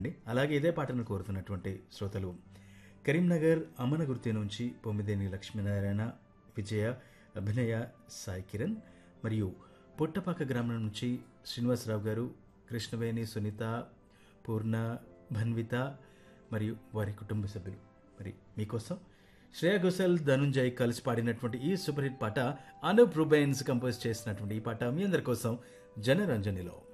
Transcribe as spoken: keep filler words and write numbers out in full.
అండి. అలాగే ఇదే పాటను కోరుతున్నటువంటి శ్రోతలు కరీంనగర్ అమ్మనగుర్తి నుంచి పొమ్మిదేని లక్ష్మీనారాయణ, విజయ, అభినయ, సాయి కిరణ్ మరియు పుట్టపాక గ్రామం నుంచి శ్రీనివాసరావు గారు, కృష్ణవేణి, సునీత, పూర్ణ, భన్విత మరియు వారి కుటుంబ సభ్యులు. మరి మీకోసం శ్రేయా ఘోషాల్, ధనుంజయ్ కలిసి పాడినటువంటి ఈ సూపర్ హిట్ పాట అనూప్ రూబెన్స్ కంపోజ్ చేసినటువంటి ఈ పాట మీ అందరి కోసం జనరంజనిలో.